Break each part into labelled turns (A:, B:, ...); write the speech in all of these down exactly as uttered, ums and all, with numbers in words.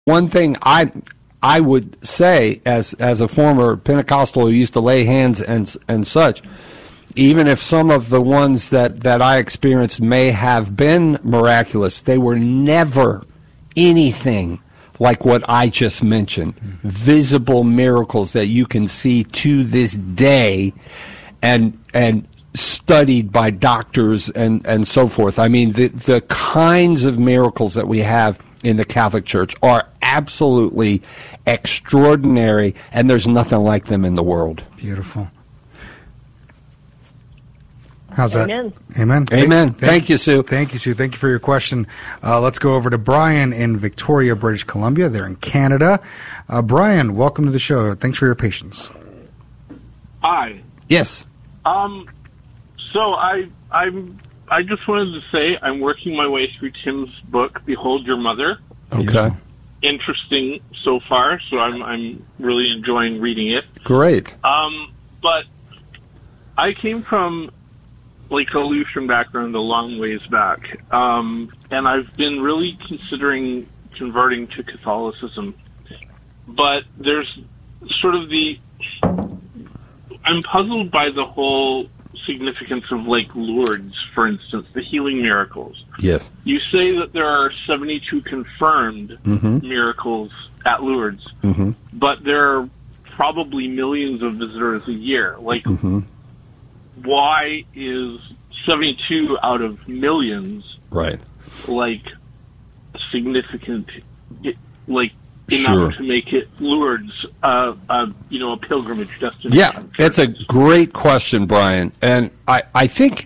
A: one thing I I would say, as as a former Pentecostal who used to lay hands and and such, even if some of the ones that, that I experienced may have been miraculous, they were never anything like what I just mentioned. Mm-hmm. Visible miracles that you can see to this day, and and studied by doctors and, and so forth. I mean, the the kinds of miracles that we have in the Catholic Church are absolutely extraordinary, and there's nothing like them in the world.
B: Beautiful. How's
C: Amen.
B: that? Amen.
A: Amen.
B: Thank,
A: thank you, Sue.
B: Thank you, Sue. Thank you for your question. Uh, let's go over to Brian in Victoria, British Columbia. They're in Canada. Uh, Brian, welcome to the show. Thanks for your patience.
D: Hi.
A: Yes.
D: Um. So I I'm I just wanted to say I'm working my way through Tim's book, Behold Your Mother.
A: Okay.
D: Interesting so far, so I'm I'm really enjoying reading it.
A: Great.
D: Um, but I came from like a Lutheran background a long ways back, um, and I've been really considering converting to Catholicism. But there's sort of the I'm puzzled by the whole significance of like Lourdes, for instance, the healing miracles.
A: Yes.
D: You say that there are seventy-two confirmed
A: mm-hmm.
D: miracles at Lourdes,
A: mm-hmm.
D: but there are probably millions of visitors a year. Like,
A: mm-hmm.
D: why is seventy-two out of millions
A: right
D: like significant, like enough
A: sure.
D: to make it Lourdes, uh, uh, you know, a pilgrimage destination?
A: Yeah, it's a great question, Brian, and I, I think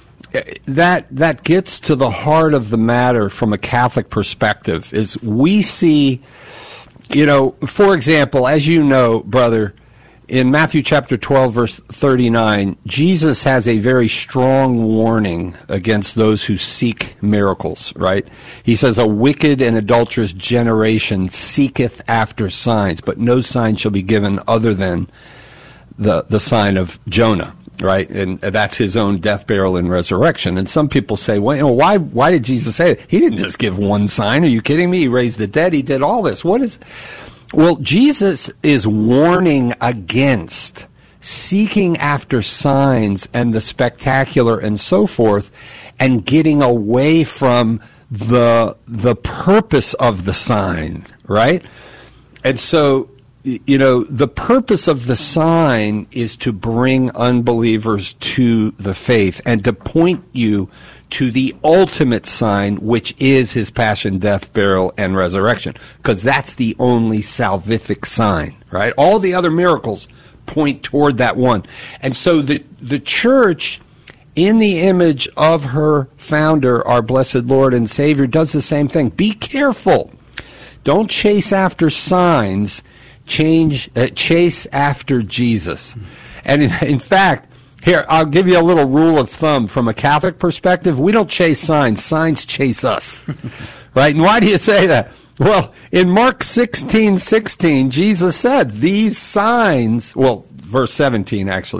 A: that that gets to the heart of the matter from a Catholic perspective. Is we see, you know, for example, as you know, brother, in Matthew chapter twelve, verse thirty-nine, Jesus has a very strong warning against those who seek miracles, right? He says, a wicked and adulterous generation seeketh after signs, but no sign shall be given other than the, the sign of Jonah, right? And that's his own death, burial, and resurrection. And some people say, well, you know, why, why did Jesus say it? He didn't just give one sign. Are you kidding me? He raised the dead. He did all this. What is... Well, Jesus is warning against seeking after signs and the spectacular and so forth, and getting away from the the purpose of the sign, right? And so, you know, the purpose of the sign is to bring unbelievers to the faith and to point you to the ultimate sign, which is his passion, death, burial, and resurrection, because that's the only salvific sign, right? All the other miracles point toward that one. And so the the church, in the image of her founder, our blessed Lord and Savior, does the same thing. Be careful. Don't chase after signs. Change, uh, chase after Jesus. And in, in fact, here, I'll give you a little rule of thumb from a Catholic perspective. We don't chase signs. Signs chase us. Right? And why do you say that? Well, in Mark sixteen sixteen, Jesus said, these signs, well, verse seventeen actually,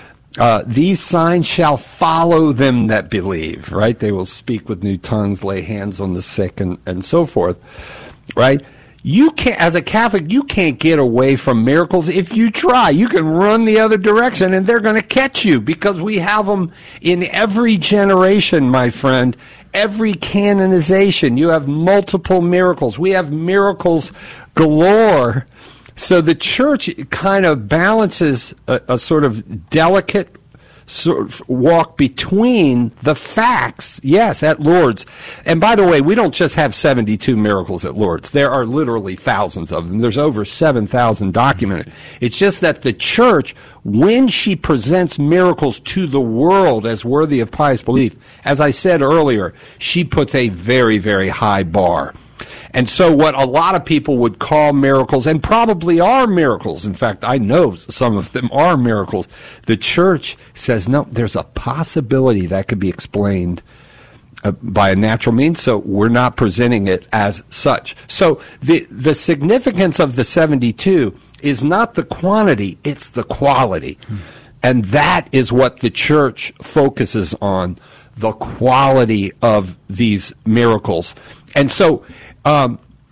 A: uh, these signs shall follow them that believe, right? They will speak with new tongues, lay hands on the sick, and, and so forth, right? You can't, as a Catholic, you can't get away from miracles. If you try, you can run the other direction and they're going to catch you, because we have them in every generation, my friend. Every canonization, you have multiple miracles. We have miracles galore. So the church kind of balances a, a sort of delicate sort of walk between the facts, yes, at Lourdes. And by the way, we don't just have seventy-two miracles at Lourdes. There are literally thousands of them. There's over seven thousand documented. It's just that the church, when she presents miracles to the world as worthy of pious belief, as I said earlier, she puts a very, very high bar. And so what a lot of people would call miracles, and probably are miracles, in fact, I know some of them are miracles, the church says, no, there's a possibility that could be explained uh, by a natural means, so we're not presenting it as such. So the, the significance of the seventy-two is not the quantity, it's the quality. Hmm. And that is what the church focuses on, the quality of these miracles. And so... Um,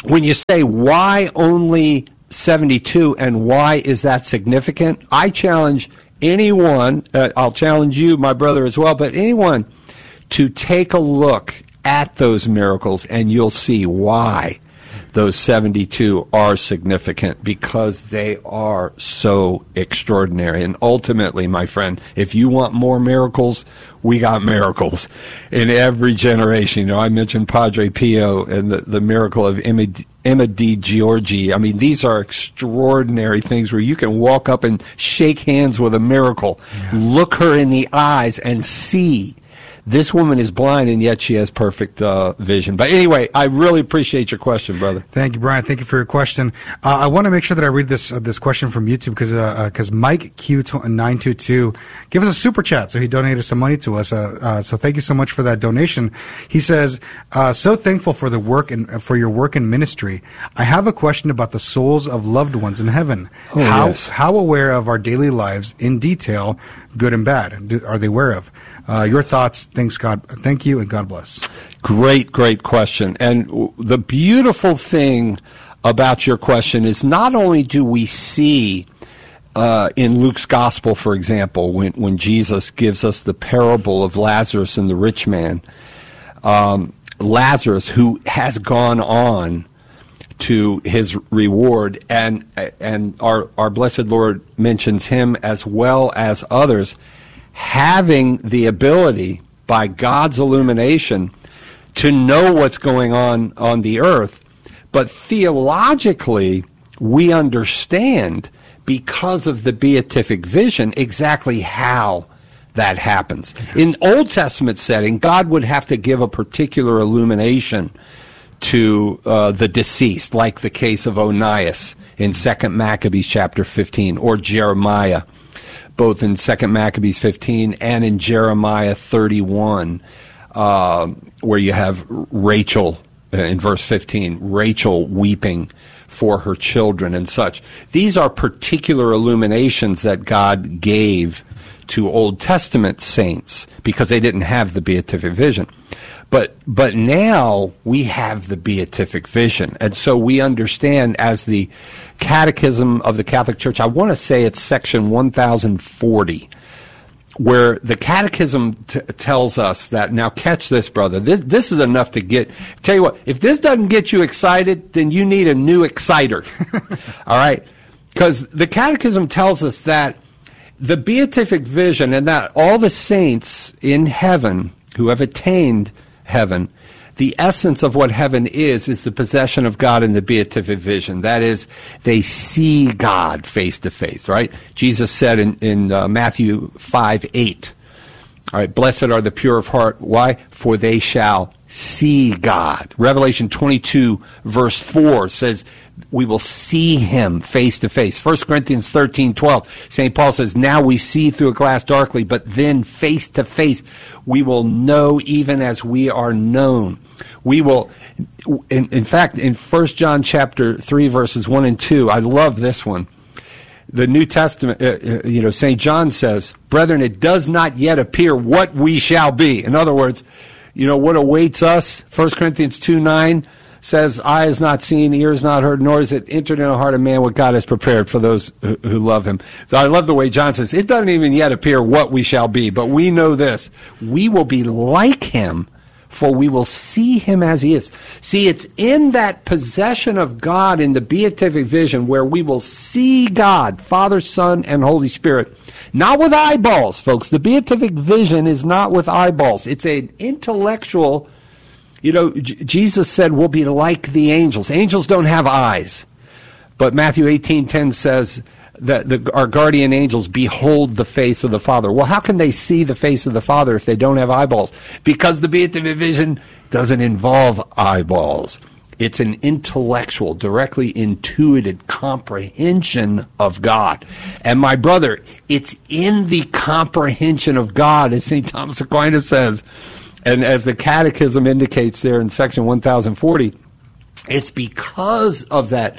A: when you say why only seventy-two and why is that significant, I challenge anyone, uh, I'll challenge you, my brother, as well, but anyone to take a look at those miracles and you'll see why those seventy-two are significant, because they are so extraordinary. And ultimately, my friend, if you want more miracles, we got miracles in every generation. You know, I mentioned Padre Pio and the, the miracle of Emma, Emma Di Giorgi. I mean, these are extraordinary things where you can walk up and shake hands with a miracle, yeah. look her in the eyes and see. This woman is blind, and yet she has perfect uh, vision. But anyway, I really appreciate your question, brother.
B: Thank you, Brian. Thank you for your question. Uh, I want to make sure that I read this uh, this question from YouTube because because uh, uh, Mike Q nine two two gave us a super chat, so he donated some money to us. Uh, uh, so thank you so much for that donation. He says, uh, "So thankful for the work and for your work in ministry. I have a question about the souls of loved ones in heaven.
A: Oh,
B: how
A: yes.
B: how aware of our daily lives in detail, good and bad, do, are they aware of?" Uh, your thoughts. Thanks, God. Thank you, and God bless.
A: Great, great question. And w- the beautiful thing about your question is not only do we see uh, in Luke's gospel, for example, when, when Jesus gives us the parable of Lazarus and the rich man, um, Lazarus, who has gone on to his reward, and and our, our blessed Lord mentions him as well as others, having the ability by God's illumination to know what's going on on the earth. But theologically, we understand, because of the beatific vision, exactly how that happens. In Old Testament setting, God would have to give a particular illumination to uh, the deceased, like the case of Onias in Second Maccabees chapter fifteen, or Jeremiah, both in Second Maccabees fifteen and in Jeremiah thirty-one, uh, where you have Rachel, uh, in verse fifteen, Rachel weeping for her children and such. These are particular illuminations that God gave to Old Testament saints because they didn't have the beatific vision. But but now we have the beatific vision, and so we understand, as the Catechism of the Catholic Church, I want to say it's section one thousand forty, where the Catechism t- tells us that, now catch this, brother, this, this is enough to get, tell you what, if this doesn't get you excited, then you need a new exciter, all right? Because the Catechism tells us that the beatific vision, and that all the saints in heaven who have attained heaven, the essence of what heaven is, is the possession of God in the beatific vision. That is, they see God face to face, right? Jesus said in, in uh, Matthew five eight, all right, blessed are the pure of heart. Why? For they shall see God. Revelation twenty-two verse four says we will see him face to face. First Corinthians thirteen twelve, Saint Paul says, now we see through a glass darkly, but then face to face we will know even as we are known. We will, in, in fact, in First John chapter three verses one and two, I love this one. The New Testament, uh, you know, Saint John says, brethren, it does not yet appear what we shall be. In other words, you know, what awaits us, First Corinthians two nine says, eye has not seen, ear has not heard, nor is it entered in the heart of man what God has prepared for those who, who love him. So I love the way John says, it doesn't even yet appear what we shall be, but we know this, we will be like him, for we will see him as he is. See, it's in that possession of God in the beatific vision where we will see God, Father, Son, and Holy Spirit. Not with eyeballs, folks. The beatific vision is not with eyeballs. It's an intellectual, you know, J- Jesus said we'll be like the angels. Angels don't have eyes. But Matthew eighteen ten says that the, our guardian angels behold the face of the Father. Well, how can they see the face of the Father if they don't have eyeballs? Because the beatific vision doesn't involve eyeballs. It's an intellectual, directly intuited comprehension of God. And my brother, it's in the comprehension of God, as Saint Thomas Aquinas says, and as the Catechism indicates there in section one thousand forty, it's because of that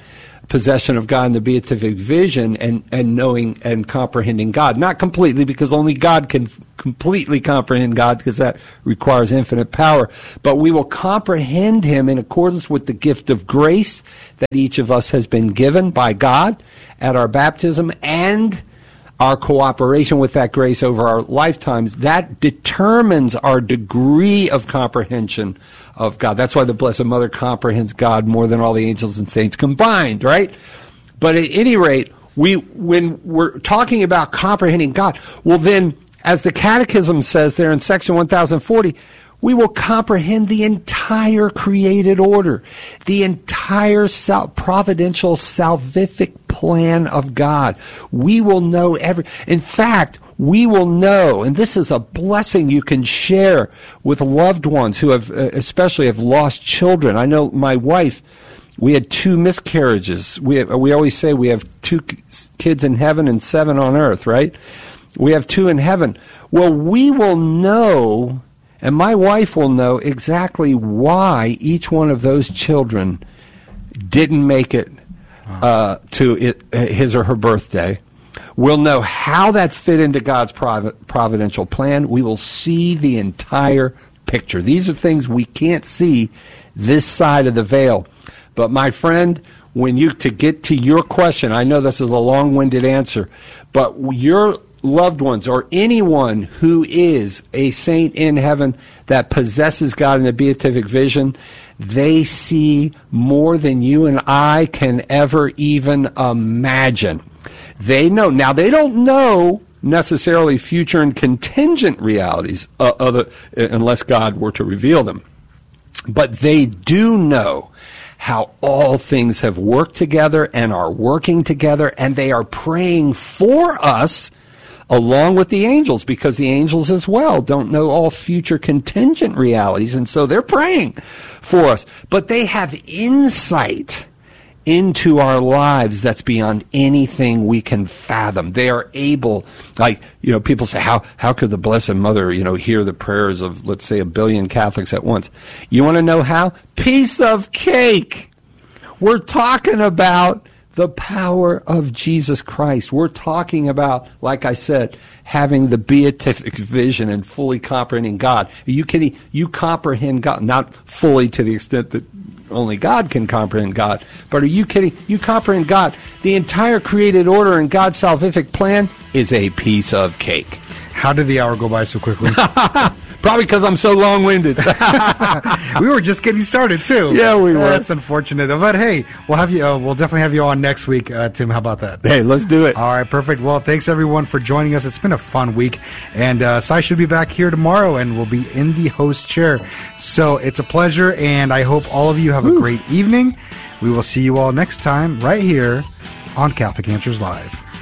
A: possession of God and the beatific vision and, and knowing and comprehending God. Not completely, because only God can f- completely comprehend God, because that requires infinite power. But we will comprehend him in accordance with the gift of grace that each of us has been given by God at our baptism, and our cooperation with that grace over our lifetimes. That determines our degree of comprehension of God. That's why the Blessed Mother comprehends God more than all the angels and saints combined, right? But at any rate, we when we're talking about comprehending God, well then, as the Catechism says there in section one thousand forty, we will comprehend the entire created order, the entire sal- providential salvific plan of God. We will know every... In fact, we will know, and this is a blessing you can share with loved ones who have, uh, especially have lost children. I know my wife, we had two miscarriages. We have, we always say we have two kids in heaven and seven on earth, right? We have two in heaven. Well, we will know, and my wife will know exactly why each one of those children didn't make it uh, to it, his or her birthday. We'll know how that fit into God's prov- providential plan. We will see the entire picture. These are things we can't see this side of the veil. But my friend, when you, to get to your question, I know this is a long-winded answer, but your loved ones or anyone who is a saint in heaven that possesses God in the beatific vision, they see more than you and I can ever even imagine. They know. Now, they don't know necessarily future and contingent realities, uh, other, unless God were to reveal them. But they do know how all things have worked together and are working together, and they are praying for us along with the angels, because the angels as well don't know all future contingent realities, and so they're praying for us. But they have insight into our lives that's beyond anything we can fathom. They are able, like, you know, people say, how how could the Blessed Mother, you know, hear the prayers of, let's say, a billion Catholics at once? You want to know how? Piece of cake. We're talking about the power of Jesus Christ. We're talking about, like I said, having the beatific vision and fully comprehending God. You can you comprehend God, not fully to the extent that only God can comprehend God, but are you kidding? You comprehend God. The entire created order and God's salvific plan is a piece of cake.
B: How did the hour go by so quickly?
A: Probably because I'm so long-winded.
B: We were just getting started too.
A: Yeah, we were.
B: That's unfortunate, but hey, we'll have you. Uh, we'll definitely have you on next week, uh, Tim. How about that?
A: Hey, let's do it.
B: All right, perfect. Well, thanks everyone for joining us. It's been a fun week, and uh, Sai should be back here tomorrow, and we'll be in the host chair. So it's a pleasure, and I hope all of you have Woo. a great evening. We will see you all next time right here on Catholic Answers Live.